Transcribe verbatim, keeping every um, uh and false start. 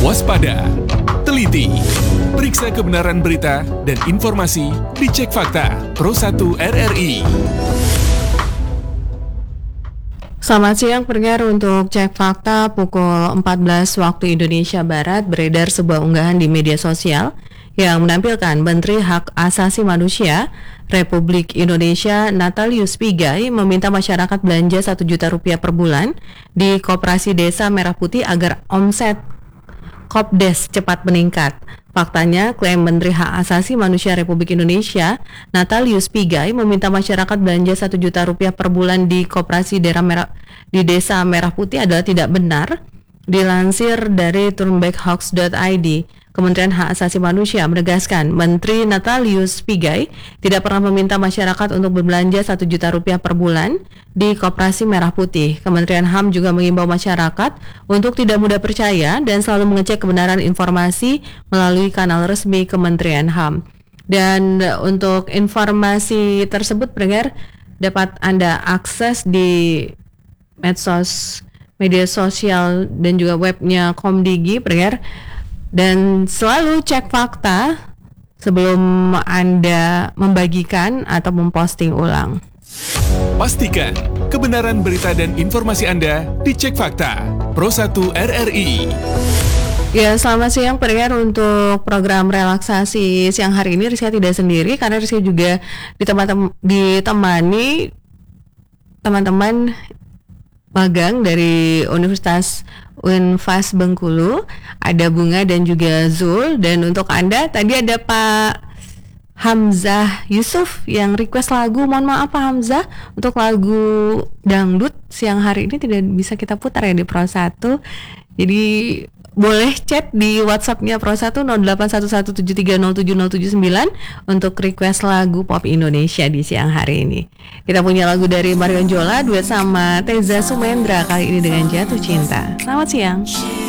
Waspada, teliti, periksa kebenaran berita dan informasi di Cek Fakta Pro satu R R I. Selamat siang pendengar, untuk Cek Fakta pukul empat belas waktu Indonesia Barat beredar sebuah unggahan di media sosial yang menampilkan Menteri Hak Asasi Manusia Republik Indonesia Natalius Pigai meminta masyarakat belanja satu juta rupiah per bulan di Koperasi Desa Merah Putih agar omset Kopdes cepat meningkat. Faktanya, klaim Menteri Hak Asasi Manusia Republik Indonesia Natalius Pigai meminta masyarakat belanja satu juta rupiah per bulan di Koperasi Daerah Merah di Desa Merah Putih adalah tidak benar. Dilansir dari turnbackhoax dot i d, Kementerian Hak Asasi Manusia menegaskan Menteri Natalius Pigai tidak pernah meminta masyarakat untuk berbelanja satu juta rupiah per bulan di Koperasi Merah Putih. Kementerian H A M juga mengimbau masyarakat untuk tidak mudah percaya dan selalu mengecek kebenaran informasi melalui kanal resmi Kementerian H A M. Dan untuk informasi tersebut, pendengar, dapat Anda akses di medsos media sosial dan juga webnya Komdigi, pendengar. Dan selalu cek fakta sebelum Anda membagikan atau memposting ulang. Pastikan kebenaran berita dan informasi Anda di Cek Fakta Pro satu R R I. Ya, selamat siang pendengar. Untuk program relaksasi siang hari ini Rizky tidak sendiri karena Rizky juga ditemani, ditemani teman-teman magang dari Universitas Unfas Bengkulu, ada Bunga dan juga Zul. Dan untuk Anda tadi ada Pak Hamzah Yusuf yang request lagu. Mohon maaf Pak Hamzah, untuk lagu dangdut siang hari ini tidak bisa kita putar ya di Pro satu. Jadi boleh chat di WhatsApp-nya Pro satu nol delapan satu satu tujuh tiga nol tujuh nol tujuh sembilan untuk request lagu pop Indonesia di siang hari ini. Kita punya lagu dari Marion Jola duet sama Teza Sumendra, kali ini dengan Jatuh Cinta. Selamat siang.